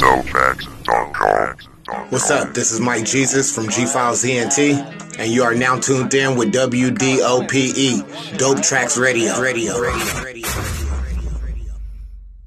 DopeTracks.com. What's up? This is Mike Jesus from G Files ENT, and you are now tuned in with WDOPE, Dope Tracks Radio.